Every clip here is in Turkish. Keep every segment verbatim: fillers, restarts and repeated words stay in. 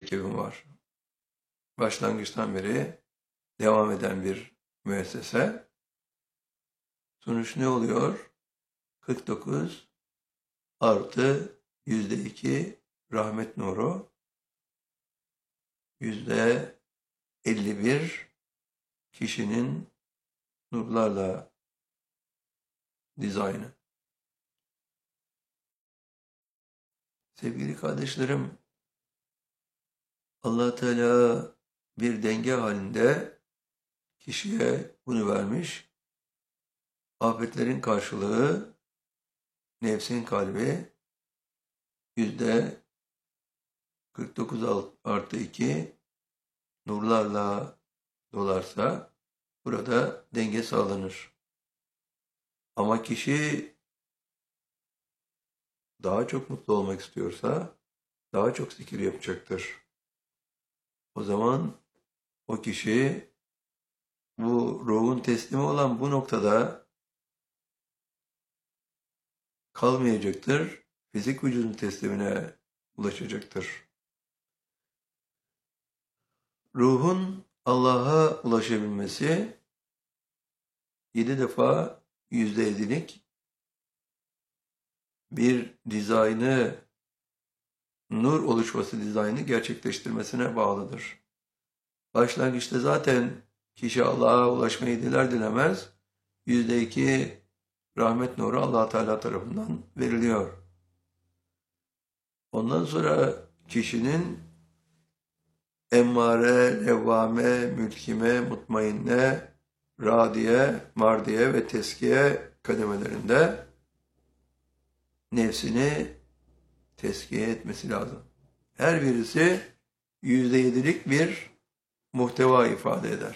ekibim var. Başlangıçtan beri devam eden bir müessese. Sonuç ne oluyor? kırk dokuz artı yüzde iki rahmet nuru, yüzde elli bir kişinin nurlarla dizaynı. Sevgili kardeşlerim, Allah Teala bir denge halinde kişiye bunu vermiş. Afetlerin karşılığı nefsin kalbi yüzde kırk dokuz artı iki nurlarla dolarsa burada denge sağlanır. Ama kişi daha çok mutlu olmak istiyorsa daha çok zikir yapacaktır. O zaman o kişi bu ruhun teslimi olan bu noktada kalmayacaktır. Fizik vücudun teslimine ulaşacaktır. Ruhun Allah'a ulaşabilmesi yedi defa yüzde yedilik bir dizaynı, nur oluşması dizaynı gerçekleştirmesine bağlıdır. Başlangıçta zaten kişi Allah'a ulaşmayı diler dilemez yüzde iki rahmet nuru Allah Teala tarafından veriliyor. Ondan sonra kişinin emmare, levvame, mülkime, mutmainne, radiye, mardiye ve teskiye kademelerinde nefsini teskiye etmesi lazım. Her birisi yüzde yedilik bir muhteva ifade eder.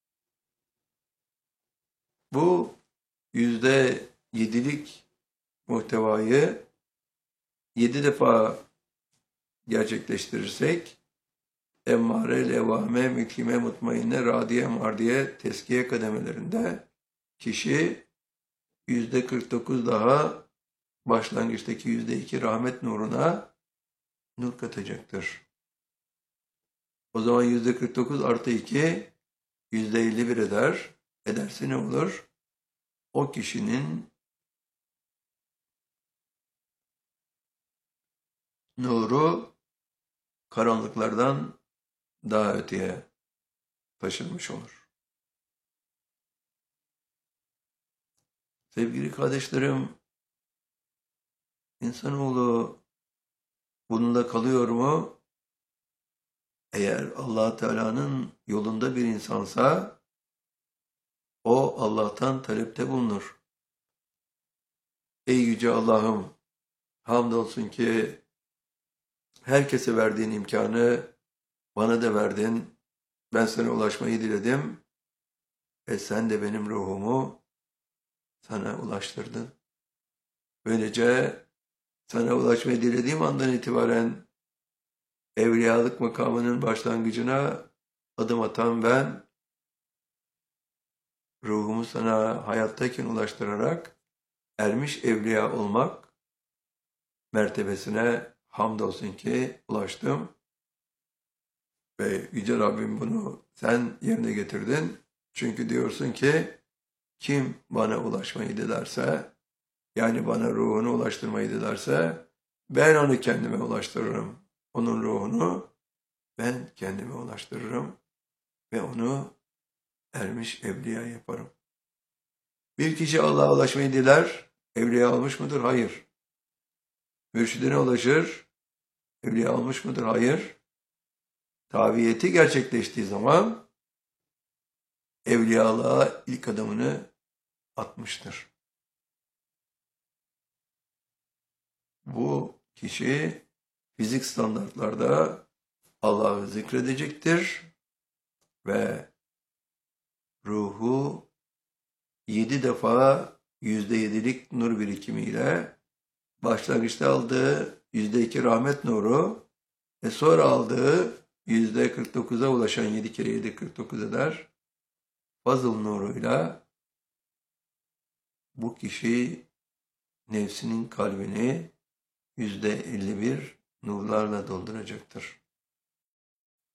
Bu yüzde yedilik muhtevayı yedi defa gerçekleştirirsek emmare, levvame, mülkime, mutmainne, radiye, mardiye, teskiye kademelerinde kişi yüzde kırk dokuz daha başlangıçtaki yüzde iki rahmet nuruna nur katacaktır. O zaman yüzde kırk dokuz artı iki yüzde elli bir eder. Ederse ne olur? O kişinin nuru karanlıklardan daha öteye taşınmış olur. Sevgili kardeşlerim, insanoğlu bununla kalıyor mu? Eğer Allah Teala'nın yolunda bir insansa o Allah'tan talepte bulunur. Ey yüce Allah'ım, hamdolsun ki herkese verdiğin imkanı bana da verdin. Ben sana ulaşmayı diledim ve sen de benim ruhumu sana ulaştırdın. Böylece sana ulaşmayı dilediğim andan itibaren evliyalık makamının başlangıcına adım atan ben, ruhumu sana hayattayken ulaştırarak ermiş evliya olmak mertebesine hamdolsun ki ulaştım. Ve Yüce Rabbim bunu sen yerine getirdin. Çünkü diyorsun ki kim bana ulaşmayı dilerse, yani bana ruhunu ulaştırmayı dilerse ben onu kendime ulaştırırım. Onun ruhunu ben kendime ulaştırırım ve onu ermiş evliya yaparım. Bir kişi Allah'a ulaşmayı diler, evliya olmuş mudur? Hayır. Mürşidine ulaşır, evliya olmuş mudur? Hayır. Tabiyeti gerçekleştiği zaman evliyalığa ilk adımını atmıştır. Bu kişi fizik standartlarda Allah'ı zikredecektir ve ruhu yedi defa yüzde yedilik nur birikimiyle başlangıçta aldığı yüzde iki rahmet nuru ve sonra aldığı yüzde kırk dokuza ulaşan yedi kere yedi kırk dokuz eder. Fazıl nuruyla bu kişi nefsinin kalbini yüzde elli bir nurlarla dolduracaktır.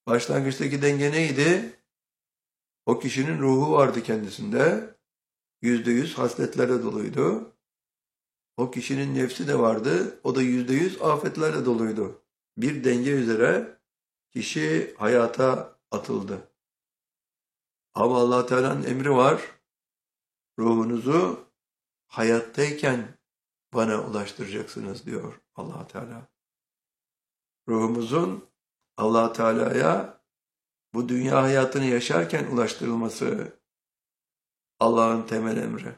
Başlangıçtaki denge neydi? O kişinin ruhu vardı kendisinde. Yüzde yüz hasletlerle doluydu. O kişinin nefsi de vardı. O da yüzde yüz afetlerle doluydu. Bir denge üzere kişi hayata atıldı. Ama Allah Teala'nın emri var. Ruhunuzu hayattayken bana ulaştıracaksınız diyor Allah Teala. Ruhumuzun Allah Teala'ya bu dünya hayatını yaşarken ulaştırılması Allah'ın temel emri.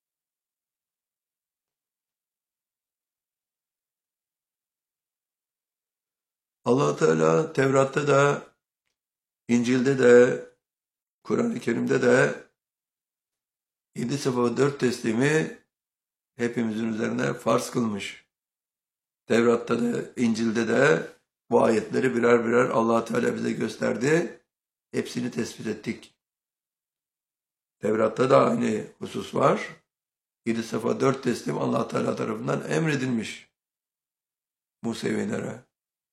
Allah Teala Tevrat'ta da, İncil'de de, Kur'an-ı Kerim'de de yedi sefer dört teslimi hepimizin üzerine farz kılmış. Tevrat'ta da, İncil'de de bu ayetleri birer birer Allah Teala bize gösterdi. Hepsini tespit ettik. Tevrat'ta da aynı husus var. Yedi sefer dört teslim Allah Teala tarafından emredilmiş Musevilere.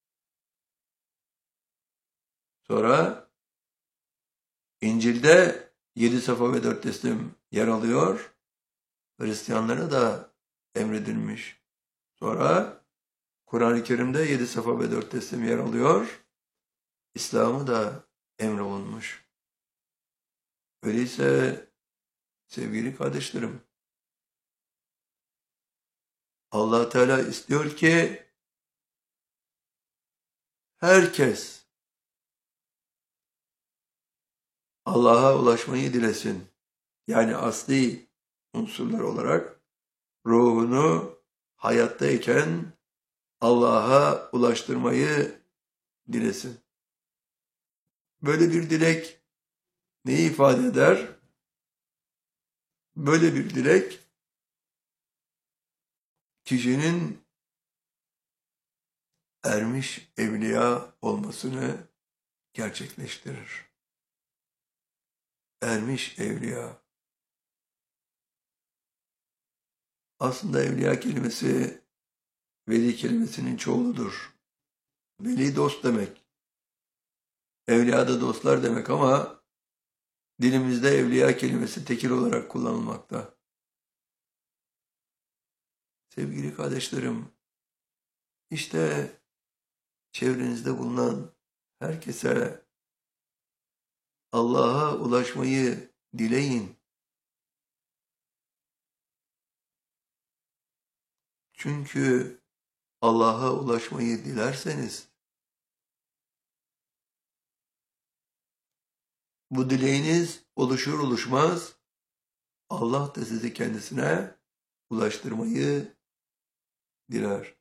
Sonra İncil'de yedi safa ve dört teslim yer alıyor. Hristiyanlara da emredilmiş. Sonra Kur'an-ı Kerim'de yedi safa ve dört teslim yer alıyor. İslam'ı da emrolunmuş. Öyleyse sevgili kardeşlerim, Allah Teala istiyor ki herkes Allah'a ulaşmayı dilesin. Yani asli unsurlar olarak ruhunu hayattayken Allah'a ulaştırmayı dilesin. Böyle bir dilek neyi ifade eder? Böyle bir dilek kişinin ermiş evliya olmasını gerçekleştirir. Ermiş evliya. Aslında evliya kelimesi veli kelimesinin çoğuludur. Veli dost demek. Evliya da dostlar demek ama dilimizde evliya kelimesi tekil olarak kullanılmakta. Sevgili kardeşlerim, işte çevrenizde bulunan herkese Allah'a ulaşmayı dileyin. Çünkü Allah'a ulaşmayı dilerseniz bu dileğiniz oluşur oluşmaz Allah da sizi kendisine ulaştırmayı diler.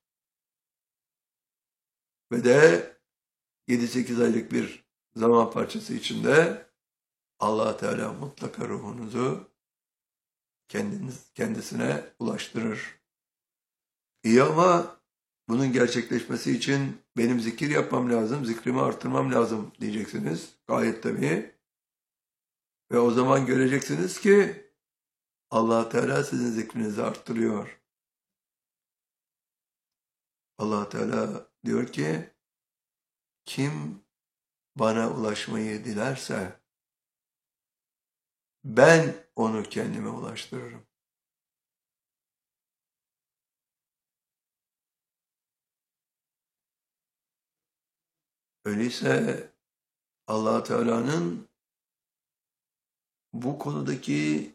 Ve de yedi sekiz aylık bir zaman parçası içinde Allah Teala mutlaka ruhunuzu kendiniz, kendisine ulaştırır. İyi ama bunun gerçekleşmesi için benim zikir yapmam lazım, zikrimi artırmam lazım diyeceksiniz. Gayet tabii. Ve o zaman göreceksiniz ki Allah Teala sizin zikrinizi arttırıyor. Allah Teala diyor ki kim bana ulaşmayı dilerse ben onu kendime ulaştırırım. Öyleyse Allah Teala'nın bu konudaki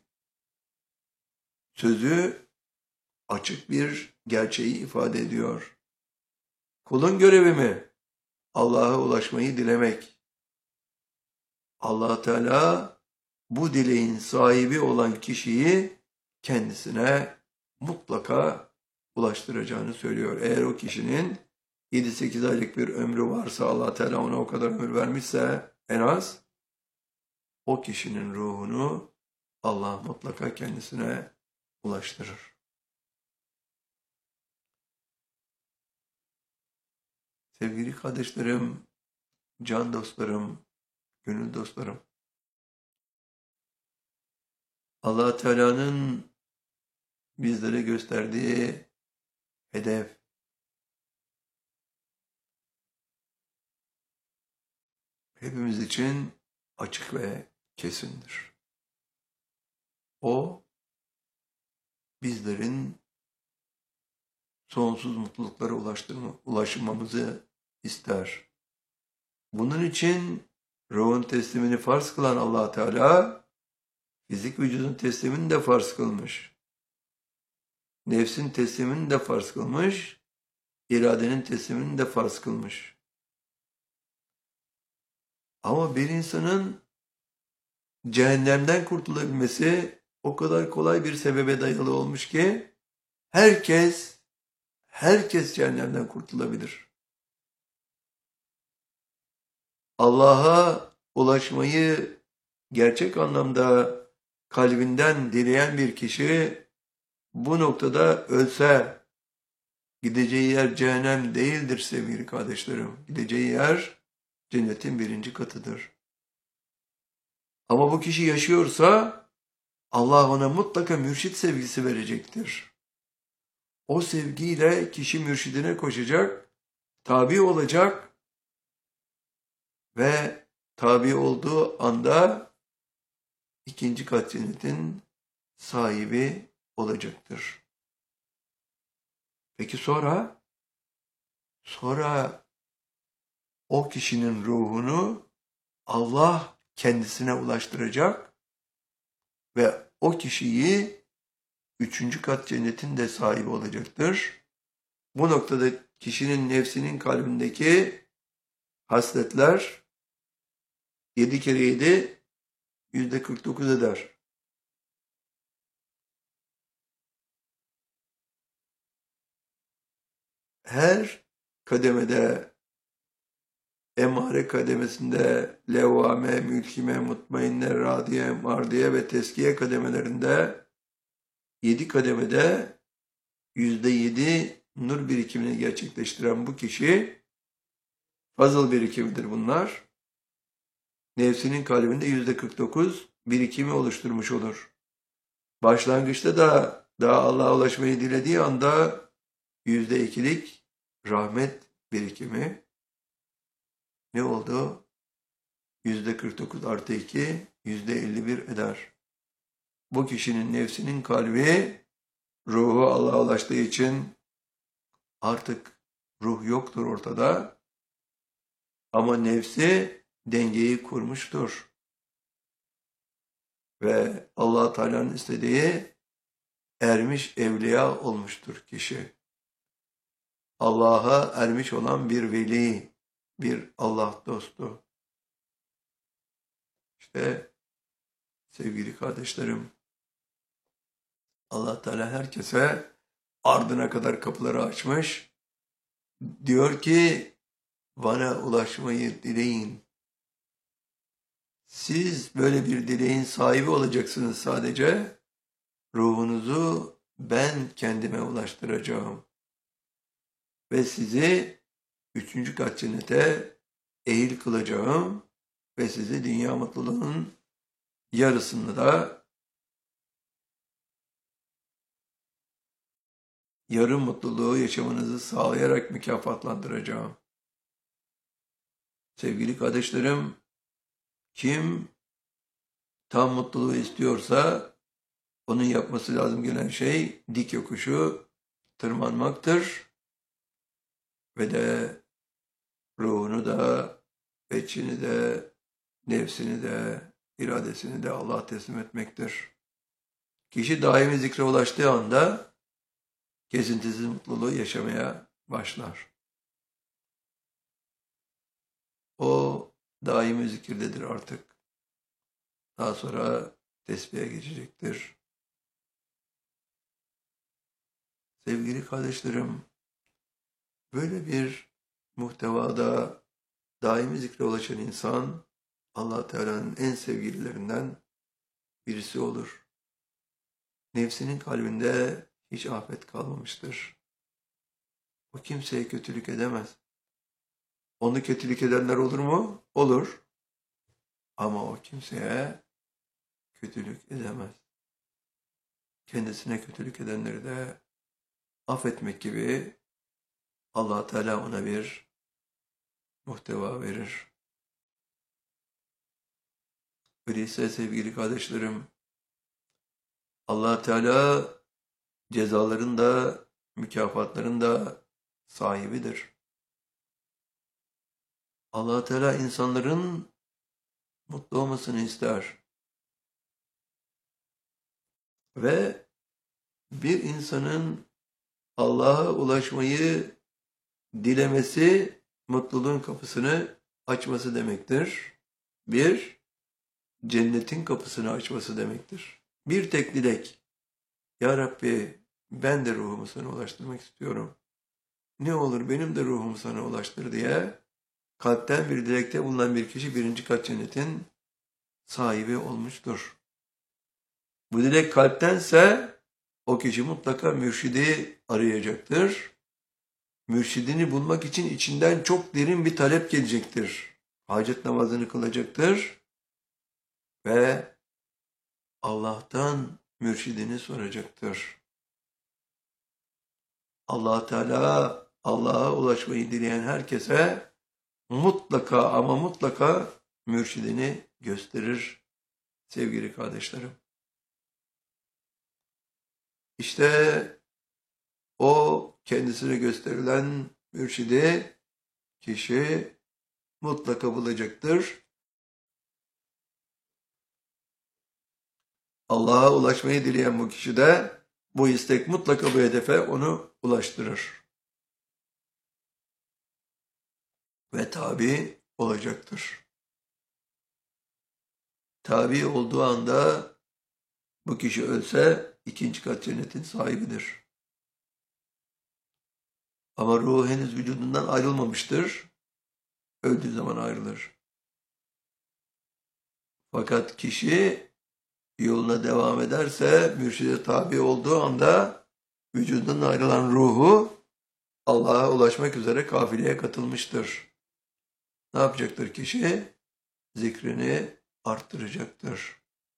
sözü açık bir gerçeği ifade ediyor. Kulun görevi mi? Allah'a ulaşmayı dilemek. Allah Teala bu dileğin sahibi olan kişiyi kendisine mutlaka ulaştıracağını söylüyor. Eğer o kişinin yedi sekiz aylık bir ömrü varsa, Allah Teala ona o kadar ömür vermişse en az, o kişinin ruhunu Allah mutlaka kendisine ulaştırır. Sevgili kardeşlerim, can dostlarım, gönül dostlarım, Allah Teala'nın bizlere gösterdiği hedef, hepimiz için açık ve kesindir. O, bizlerin sonsuz mutluluklara ulaştırma, ulaşmamızı ister. Bunun için ruhun teslimini farz kılan Allah Teala, fizik vücudun teslimini de farz kılmış. Nefsin teslimini de farz kılmış, iradenin teslimini de farz kılmış. Ama bir insanın cehennemden kurtulabilmesi o kadar kolay bir sebebe dayalı olmuş ki, herkes, herkes cehennemden kurtulabilir. Allah'a ulaşmayı gerçek anlamda kalbinden dileyen bir kişi, bu noktada ölse, gideceği yer cehennem değildir sevgili kardeşlerim. Gideceği yer cennetin birinci katıdır. Ama bu kişi yaşıyorsa Allah ona mutlaka mürşit sevgisi verecektir. O sevgiyle kişi mürşidine koşacak, tabi olacak ve tabi olduğu anda ikinci kat cennetin sahibi olacaktır. Peki sonra? Sonra o kişinin ruhunu Allah kendisine ulaştıracak ve o kişiyi üçüncü kat cennetin de sahibi olacaktır. Bu noktada kişinin nefsinin kalbindeki hasletler yedi kere yedi yüzde kırk dokuz eder. Her kademede, emare kademesinde, levvame, mülkime, mutmainne, radiye, mardiye ve teskiye kademelerinde, yedi kademede yüzde yedi nur birikimini gerçekleştiren bu kişi, fazıl birikimidir bunlar. Nefsinin kalbinde yüzde kırk dokuz birikimi oluşturmuş olur. Başlangıçta da daha Allah'a ulaşmayı dilediği anda yüzde ikilik rahmet birikimi ne oldu? Yüzde kırk dokuz artı iki, yüzde elli bir eder. Bu kişinin nefsinin kalbi, ruhu Allah'a ulaştığı için artık ruh yoktur ortada. Ama nefsi dengeyi kurmuştur. Ve Allah Teala'nın istediği ermiş evliya olmuştur kişi. Allah'a ermiş olan bir veli, bir Allah dostu. İşte sevgili kardeşlerim, Allah Teala herkese ardına kadar kapıları açmış. Diyor ki, bana ulaşmayı dileyin. Siz böyle bir dileğin sahibi olacaksınız sadece. Ruhunuzu ben kendime ulaştıracağım. Ve sizi üçüncü kat cennete ehil kılacağım. Ve sizi dünya mutluluğunun yarısını da yarım mutluluğu yaşamanızı sağlayarak mükafatlandıracağım. Sevgili kardeşlerim, kim tam mutluluğu istiyorsa onun yapması lazım gelen şey dik yokuşu tırmanmaktır. Ve de ruhunu da, içini de, nefsini de, iradesini de Allah'a teslim etmektir. Kişi daimi zikre ulaştığı anda kesintisiz mutluluğu yaşamaya başlar. O daimi zikirdedir artık. Daha sonra tesbihe geçecektir. Sevgili kardeşlerim, böyle bir muhtevada daimi zikre ulaşan insan Allah Teala'nın en sevgililerinden birisi olur. Nefsinin kalbinde hiç afet kalmamıştır. O kimseye kötülük edemez. Onu kötülük edenler olur mu? Olur. Ama o kimseye kötülük edemez. Kendisine kötülük edenleri de affetmek gibi Allah Teala ona bir muhteva verir. Öyleyse sevgili kardeşlerim, Allah Teala cezaların da mükafatların da sahibidir. Allah Teala insanların mutlu olmasını ister. Ve bir insanın Allah'a ulaşmayı dilemesi mutluluğun kapısını açması demektir. Bir, cennetin kapısını açması demektir. Bir tek dilek. Ya Rabbi, ben de ruhumu sana ulaştırmak istiyorum. Ne olur benim de ruhumu sana ulaştır diye kalpten bir dilekte bulunan bir kişi birinci kat cennetin sahibi olmuştur. Bu dilek kalptense o kişi mutlaka mürşidi arayacaktır. Mürşidini bulmak için içinden çok derin bir talep gelecektir. Hacet namazını kılacaktır ve Allah'tan mürşidini soracaktır. Allah Teala Allah'a ulaşmayı dileyen herkese mutlaka ama mutlaka mürşidini gösterir sevgili kardeşlerim. İşte o kendisine gösterilen mürşidi kişi mutlaka bulacaktır. Allah'a ulaşmayı dileyen bu kişi de bu istek mutlaka bu hedefe onu ulaştırır. Ve tabi olacaktır. Tabi olduğu anda bu kişi ölse ikinci kat cennetin sahibidir. Ama ruhu henüz vücudundan ayrılmamıştır. Öldüğü zaman ayrılır. Fakat kişi yoluna devam ederse, mürşide tabi olduğu anda vücudundan ayrılan ruhu Allah'a ulaşmak üzere kafileye katılmıştır. Ne yapacaktır kişi? Zikrini arttıracaktır.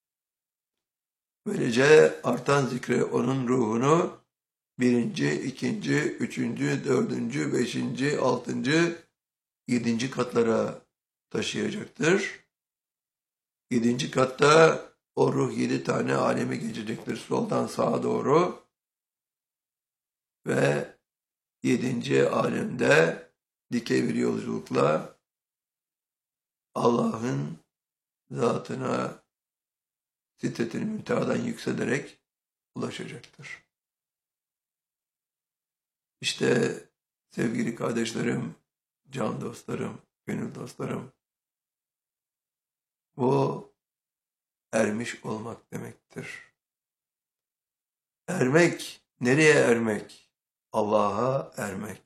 Böylece artan zikre onun ruhunu birinci, ikinci, üçüncü, dördüncü, beşinci, altıncı, yedinci katlara taşıyacaktır. Yedinci katta o ruh yedi tane aleme geçecektir soldan sağa doğru. Ve yedinci alemde dikey bir yolculukla Allah'ın zatına Sidret-i Münteha'dan yükselerek ulaşacaktır. İşte sevgili kardeşlerim, can dostlarım, gönül dostlarım, bu ermiş olmak demektir. Ermek, nereye ermek? Allah'a ermek.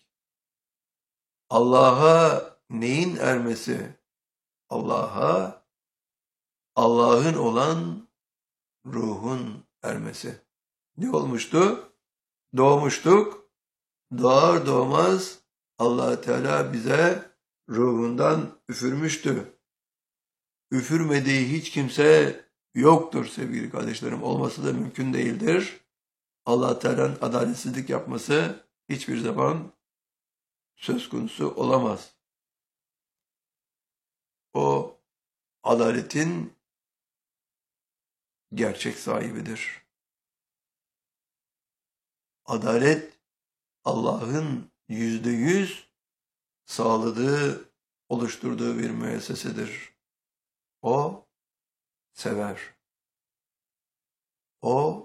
Allah'a neyin ermesi? Allah'a, Allah'ın olan ruhun ermesi. Ne olmuştu? Doğmuştuk. Doğar doğmaz Allah Teala bize ruhundan üfürmüştü. Üfürmediği hiç kimse yoktur sevgili kardeşlerim. Olması da mümkün değildir. Allah Teala'nın adaletsizlik yapması hiçbir zaman söz konusu olamaz. O adaletin gerçek sahibidir. Adalet Allah'ın yüzde yüz sağladığı, oluşturduğu bir müessesedir. O sever. O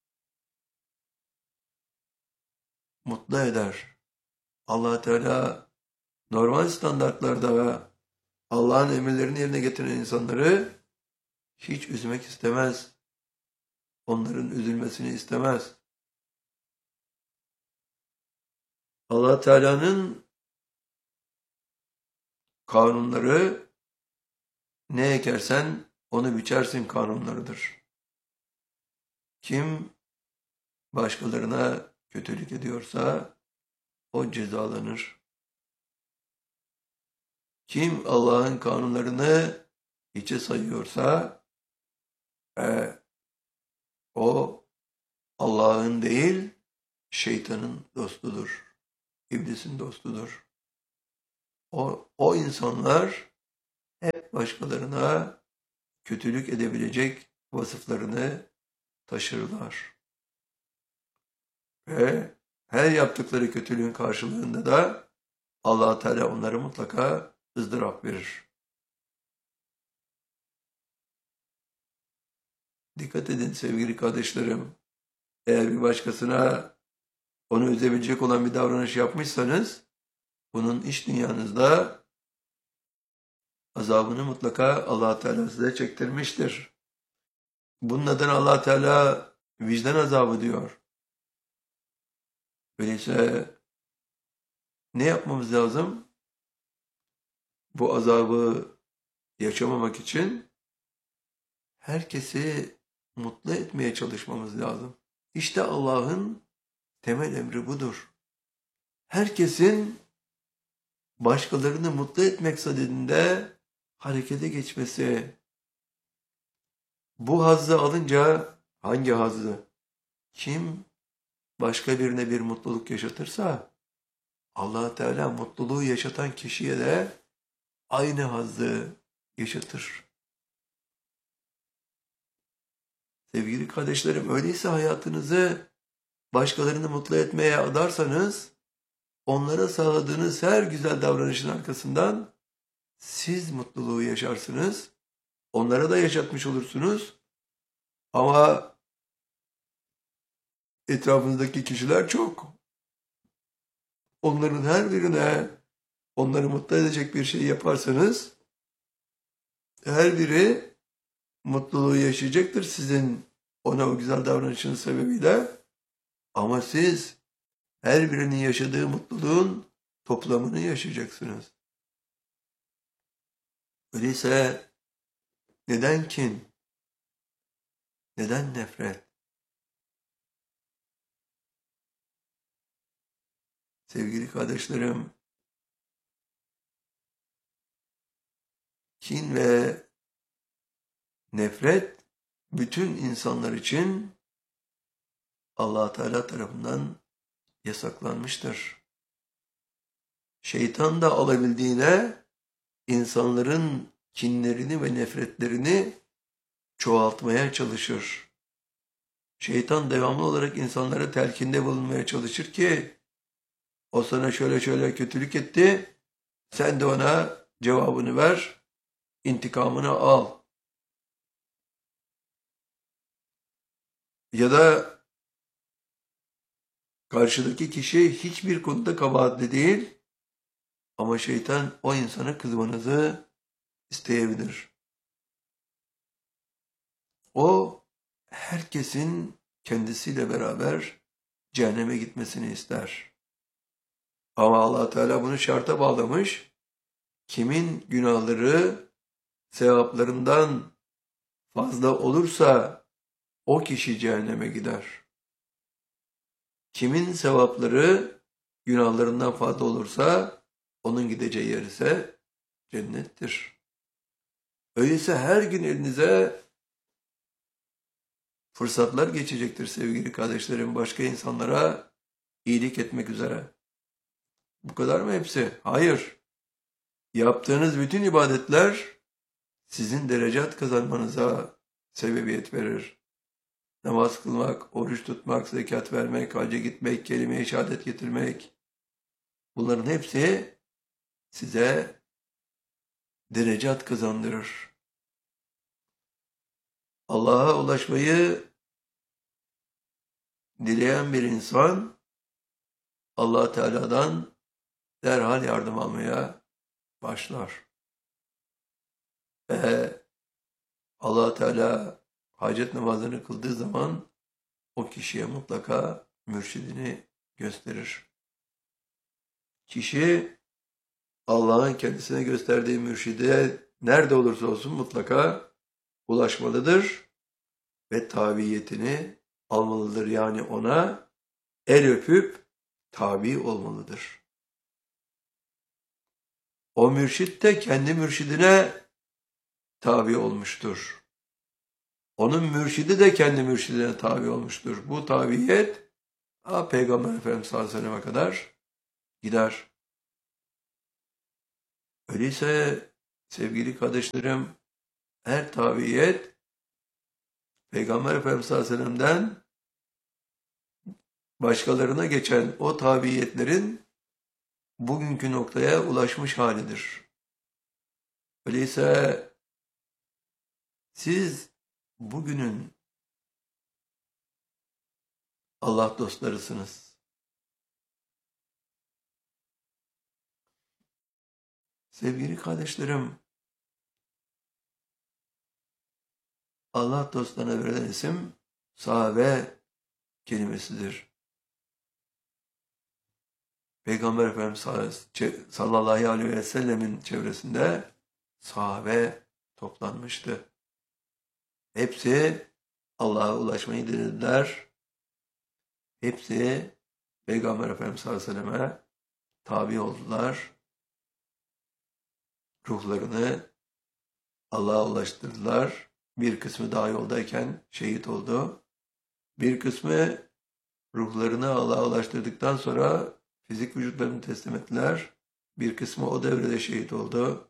mutlu eder. Allah Teala normal standartlarda ve Allah'ın emirlerini yerine getiren insanları hiç üzmek istemez. Onların üzülmesini istemez. Allah Teala'nın kanunları ne ekersen onu biçersin kanunlarıdır. Kim başkalarına kötülük ediyorsa o cezalanır. Kim Allah'ın kanunlarını hiçe sayıyorsa e, o Allah'ın değil şeytanın dostudur. İblisin dostudur. O, o insanlar hep başkalarına kötülük edebilecek vasıflarını taşırlar. Ve her yaptıkları kötülüğün karşılığında da Allah Teala onlara mutlaka ızdırap verir. Dikkat edin sevgili kardeşlerim. Eğer bir başkasına onu üzebilecek olan bir davranış yapmışsanız, bunun iç dünyanızda azabını mutlaka Allah Teala size çektirmiştir. Bunun adına Allah Teala vicdan azabı diyor. Öyleyse ne yapmamız lazım? Bu azabı yaşamamak için herkesi mutlu etmeye çalışmamız lazım. İşte Allah'ın temel emri budur. Herkesin başkalarını mutlu etmek sadedinde harekete geçmesi. Bu hazzı alınca, hangi hazzı? Kim başka birine bir mutluluk yaşatırsa, Allah Teala mutluluğu yaşatan kişiye de aynı hazzı yaşatır. Sevgili kardeşlerim, öyleyse hayatınızı başkalarını mutlu etmeye adarsanız, onlara sağladığınız her güzel davranışın arkasından siz mutluluğu yaşarsınız. Onlara da yaşatmış olursunuz. Ama etrafınızdaki kişiler çok. Onların her birine onları mutlu edecek bir şey yaparsanız her biri mutluluğu yaşayacaktır sizin ona o güzel davranışınız sebebiyle. Ama siz her birinin yaşadığı mutluluğun toplamını yaşayacaksınız. Öyleyse neden kin? Neden nefret? Sevgili kardeşlerim, kin ve nefret bütün insanlar için Allah Teala tarafından yasaklanmıştır. Şeytan da alabildiğine insanların kinlerini ve nefretlerini çoğaltmaya çalışır. Şeytan devamlı olarak insanlara telkinde bulunmaya çalışır ki o sana şöyle şöyle kötülük etti, sen de ona cevabını ver, intikamını al. Ya da karşıdaki kişi hiçbir konuda kabahatli değil ama şeytan o insana kızmanızı isteyebilir. O herkesin kendisiyle beraber cehenneme gitmesini ister. Ama Allah Teala bunu şarta bağlamış. Kimin günahları sevaplarından fazla olursa o kişi cehenneme gider. Kimin sevapları günahlarından fazla olursa onun gideceği yer ise cennettir. Öyleyse her gün elinize fırsatlar geçecektir sevgili kardeşlerim, başka insanlara iyilik etmek üzere. Bu kadar mı hepsi? Hayır. Yaptığınız bütün ibadetler sizin derecat kazanmanıza sebebiyet verir. Namaz kılmak, oruç tutmak, zekat vermek, hacca gitmek, kelime-i şehadet getirmek. Bunların hepsi size derecat kazandırır. Allah'a ulaşmayı dileyen bir insan Allah Teala'dan derhal yardım almaya başlar. Ve Allah Teala hacet namazını kıldığı zaman o kişiye mutlaka mürşidini gösterir. Kişi Allah'ın kendisine gösterdiği mürşide nerede olursa olsun mutlaka ulaşmalıdır ve tabiyetini almalıdır. Yani ona el öpüp tabi olmalıdır. O mürşit de kendi mürşidine tabi olmuştur. Onun mürşidi de kendi mürşidine tabi olmuştur. Bu tabiyet ha, Peygamber Efendimiz sallallahu aleyhi ve selleme kadar gider. Öyleyse sevgili kardeşlerim, her tabiyet Peygamber Efendimiz sallallahu aleyhi ve sellem'den başkalarına geçen o tabiyetlerin bugünkü noktaya ulaşmış halidir. Öyleyse siz bugünün Allah dostlarısınız. Sevgili kardeşlerim, Allah dostlarına verilen isim sahabe kelimesidir. Peygamber Efendimiz sallallahu aleyhi ve sellemin çevresinde sahabe toplanmıştı. Hepsi Allah'a ulaşmayı denediler. Hepsi Peygamber Efendimiz sallallahu aleyhi ve selleme tabi oldular. Ruhlarını Allah'a ulaştırdılar. Bir kısmı daha yoldayken şehit oldu. Bir kısmı ruhlarını Allah'a ulaştırdıktan sonra fizik vücutlarını teslim ettiler. Bir kısmı o devrede şehit oldu.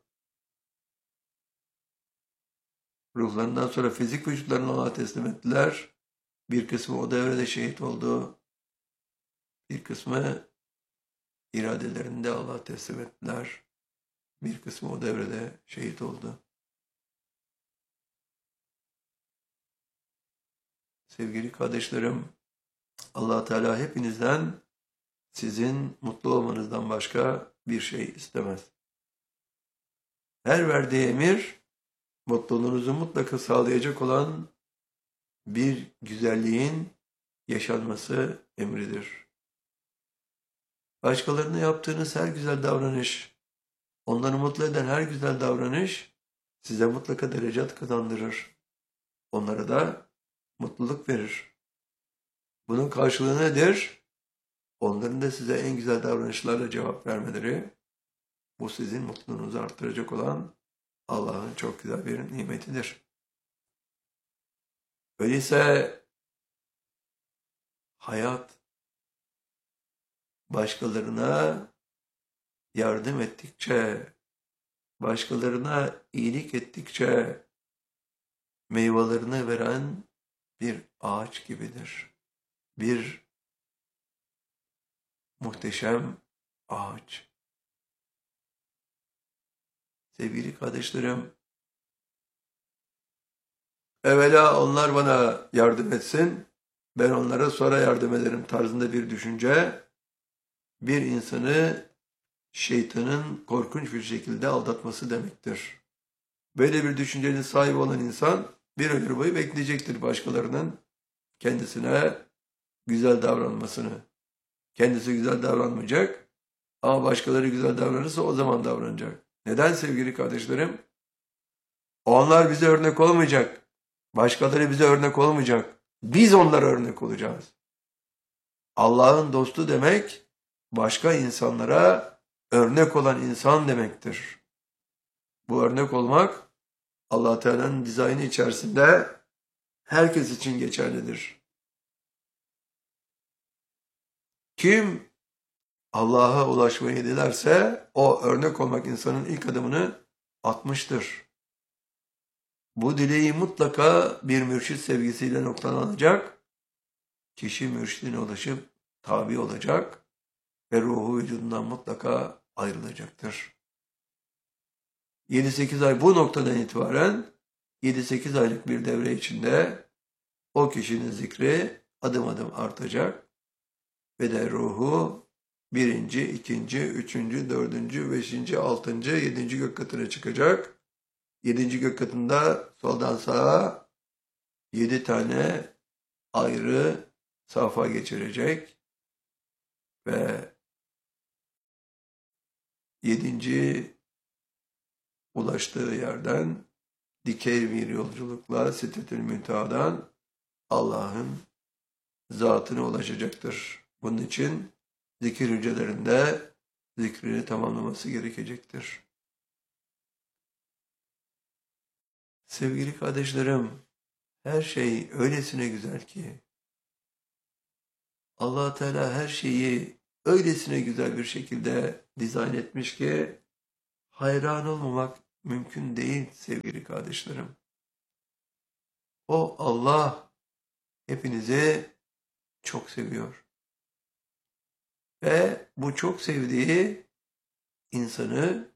Ruhlarından sonra fizik vücutlarını Allah'a teslim ettiler. Bir kısmı o devrede şehit oldu. Bir kısmı iradelerini de Allah'a teslim ettiler. Bir kısmı o devrede şehit oldu. Sevgili kardeşlerim, Allah Teala hepinizden sizin mutlu olmanızdan başka bir şey istemez. Her verdiği emir, mutluluğunuzu mutlaka sağlayacak olan bir güzelliğin yaşanması emridir. Başkalarına yaptığınız her güzel davranış, onları mutlu eden her güzel davranış size mutlaka derecat kazandırır. Onlara da mutluluk verir. Bunun karşılığı nedir? Onların da size en güzel davranışlarla cevap vermeleri, bu sizin mutluluğunuzu arttıracak olan Allah'ın çok güzel bir nimetidir. Öyleyse hayat başkalarına yardım ettikçe, başkalarına iyilik ettikçe meyvelerini veren bir ağaç gibidir. Bir muhteşem ağaç. Sevgili kardeşlerim, evvela onlar bana yardım etsin, ben onlara sonra yardım ederim tarzında bir düşünce, bir insanı şeytanın korkunç bir şekilde aldatması demektir. Böyle bir düşüncenin sahibi olan insan bir ömür boyu bekleyecektir başkalarının kendisine güzel davranmasını. Kendisi güzel davranmayacak ama başkaları güzel davranırsa o zaman davranacak. Neden sevgili kardeşlerim? Onlar bize örnek olmayacak. Başkaları bize örnek olmayacak. Biz onlara örnek olacağız. Allah'ın dostu demek başka insanlara örnek olan insan demektir. Bu örnek olmak Allah Teala'nın dizaynı içerisinde herkes için geçerlidir. Kim Allah'a ulaşmayı dilerse o örnek olmak insanın ilk adımını atmıştır. Bu dileği mutlaka bir mürşit sevgisiyle noktalanacak. Kişi mürşidine ulaşıp tabi olacak ve ruhu vücudundan mutlaka ayrılacaktır. yedi sekiz ay bu noktadan itibaren yedi sekiz aylık bir devre içinde o kişinin zikri adım adım artacak ve de ruhu birinci, ikinci, üçüncü, dördüncü, beşinci, altıncı, yedinci gök katına çıkacak. Yedinci gök katında soldan sağa yedi tane ayrı safa geçirecek ve yedinci ulaştığı yerden dikey bir yolculukla Sidretül Münteha'dan Allah'ın zatına ulaşacaktır. Bunun için zikir hücrelerinde zikrini tamamlaması gerekecektir. Sevgili kardeşlerim, her şey öylesine güzel ki, Allah Teala her şeyi öylesine güzel bir şekilde dizayn etmiş ki, hayran olmamak mümkün değil sevgili kardeşlerim. O Allah hepinizi çok seviyor. Ve bu çok sevdiği insanı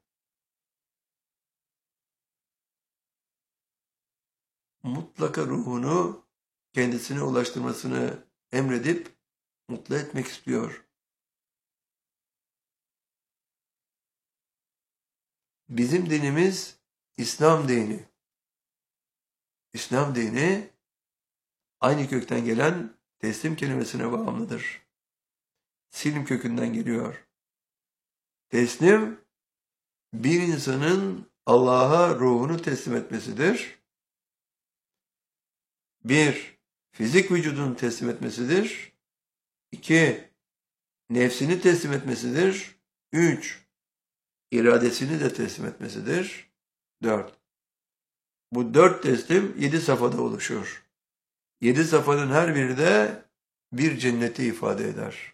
mutlaka ruhunu kendisine ulaştırmasını emredip mutlu etmek istiyor. Bizim dinimiz İslam dini. İslam dini aynı kökten gelen teslim kelimesine bağımlıdır. Silm kökünden geliyor. Teslim, bir insanın Allah'a ruhunu teslim etmesidir. Bir, fizik vücudunu teslim etmesidir. İki, nefsini teslim etmesidir. Üç, iradesini de teslim etmesidir. Dört. Bu dört teslim yedi safhada oluşur. Yedi safhanın her biri de bir cenneti ifade eder.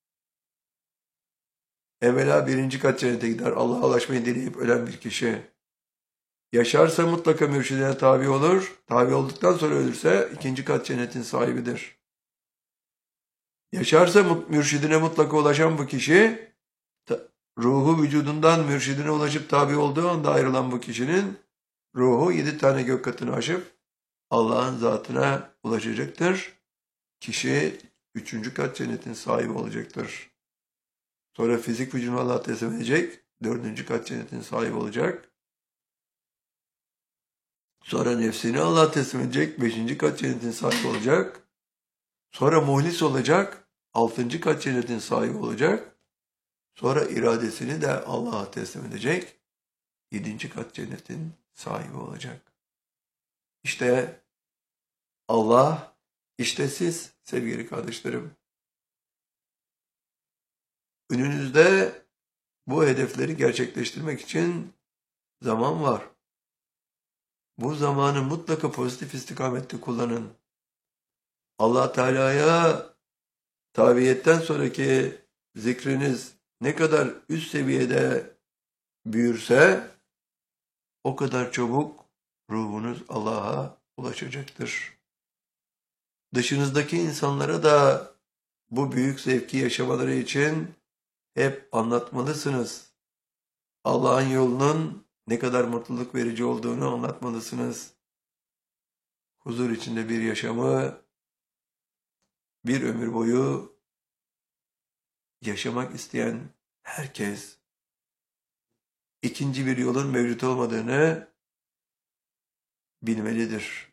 Evvela birinci kat cennete gider. Allah'a ulaşmayı dileyip ölen bir kişi. Yaşarsa mutlaka mürşidine tabi olur. Tabi olduktan sonra ölürse ikinci kat cennetin sahibidir. Yaşarsa mürşidine mutlaka ulaşan bu kişi, ruhu vücudundan mürşidine ulaşıp tabi olduğu anda ayrılan bu kişinin ruhu yedi tane gök katını aşıp Allah'ın zatına ulaşacaktır. Kişi üçüncü kat cennetin sahibi olacaktır. Sonra fizik vücudunu Allah'a teslim edecek. Dördüncü kat cennetin sahibi olacak. Sonra nefsini Allah'a teslim edecek. Beşinci kat cennetin sahibi olacak. Sonra muhlis olacak. Altıncı kat cennetin sahibi olacak. Sonra iradesini de Allah'a teslim edecek. Yedinci kat cennetin sahibi olacak. İşte Allah, işte siz sevgili kardeşlerim. Önünüzde bu hedefleri gerçekleştirmek için zaman var. Bu zamanı mutlaka pozitif istikamette kullanın. Allah Teala'ya tabiyetten sonraki zikriniz ne kadar üst seviyede büyürse o kadar çabuk ruhunuz Allah'a ulaşacaktır. Dışınızdaki insanlara da bu büyük zevki yaşamaları için hep anlatmalısınız. Allah'ın yolunun ne kadar mutluluk verici olduğunu anlatmalısınız. Huzur içinde bir yaşamı bir ömür boyu yaşamak isteyen herkes ikinci bir yolun mevcut olmadığını bilmelidir.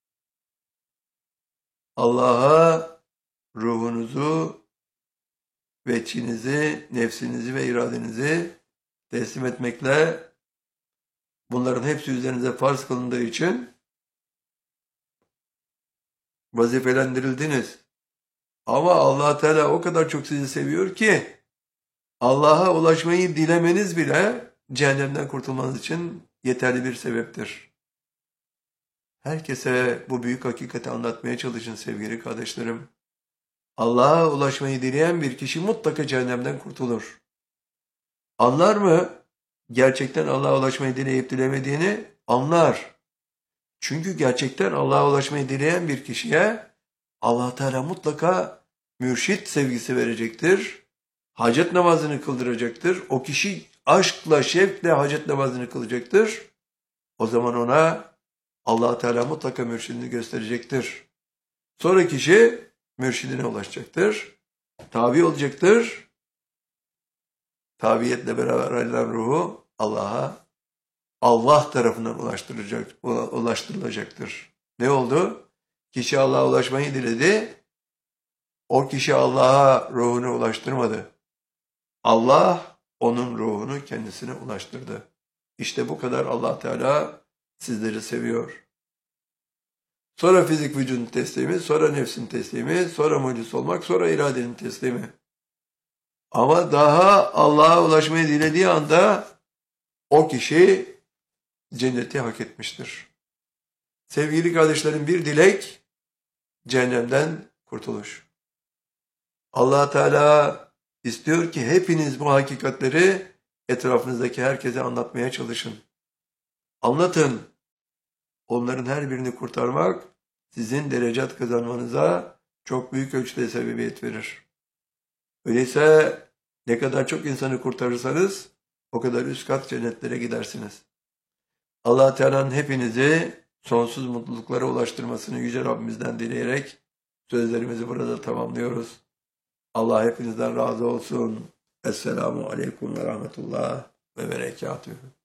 Allah'a ruhunuzu, veçhinizi, nefsinizi ve iradenizi teslim etmekle bunların hepsi üzerinize farz kılındığı için vazifelendirildiniz. Ama Allah Teala o kadar çok sizi seviyor ki Allah'a ulaşmayı dilemeniz bile cehennemden kurtulmanız için yeterli bir sebeptir. Herkese bu büyük hakikati anlatmaya çalışın sevgili kardeşlerim. Allah'a ulaşmayı dileyen bir kişi mutlaka cehennemden kurtulur. Anlar mı? Gerçekten Allah'a ulaşmayı dileyip dilemediğini anlar. Çünkü gerçekten Allah'a ulaşmayı dileyen bir kişiye Allah Teala mutlaka mürşit sevgisi verecektir. Hacet namazını kıldıracaktır. O kişi aşkla, şevkle hacet namazını kılacaktır. O zaman ona Allah Teala mutlaka mürşidini gösterecektir. Sonra kişi mürşidine ulaşacaktır. Tabi olacaktır. Tabiyetle beraber ayrılan ruhu Allah'a, Allah tarafından ulaştırılacak, ulaştırılacaktır. Ne oldu? Kişi Allah'a ulaşmayı diledi. O kişi Allah'a ruhunu ulaştırmadı. Allah onun ruhunu kendisine ulaştırdı. İşte bu kadar Allah Teala sizleri seviyor. Sonra fizik vücudun teslimi, sonra nefsin teslimi, sonra muciz olmak, sonra iradenin teslimi. Ama daha Allah'a ulaşmayı dilediği anda o kişi cenneti hak etmiştir. Sevgili kardeşlerim, bir dilek cehennemden kurtuluş. Allah Teala istiyor ki hepiniz bu hakikatleri etrafınızdaki herkese anlatmaya çalışın. Anlatın. Onların her birini kurtarmak sizin derecat kazanmanıza çok büyük ölçüde sebebiyet verir. Öyleyse ne kadar çok insanı kurtarırsanız o kadar üst kat cennetlere gidersiniz. Allah Teala'nın hepinizi sonsuz mutluluklara ulaştırmasını Yüce Rabbimizden dileyerek sözlerimizi burada tamamlıyoruz. Allah hepinizden razı olsun. Esselamu Aleyküm ve Rahmetullah ve Berekatühü.